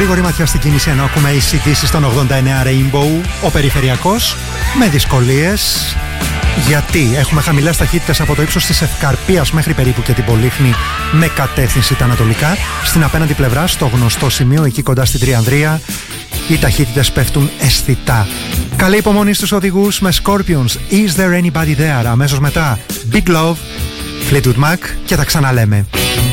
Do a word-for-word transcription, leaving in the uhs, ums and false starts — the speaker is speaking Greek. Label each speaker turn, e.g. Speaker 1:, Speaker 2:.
Speaker 1: γρήγορη ματιά στην κίνηση ενώ ακούμε έι σι ντι σι στον ογδόντα εννέα Rainbow. Ο περιφερειακός με δυσκολίες. Γιατί έχουμε χαμηλές ταχύτητες από το ύψος της Ευκαρπίας μέχρι περίπου και την Πολύχνη με κατεύθυνση τα ανατολικά. Στην απέναντι πλευρά, στο γνωστό σημείο εκεί κοντά στην Τριανδρία, οι ταχύτητες πέφτουν αισθητά. Καλή υπομονή στους οδηγούς με Scorpions, Is There Anybody There? Αμέσως μετά Big Love, Fleetwood Mac και τα ξαναλέμε.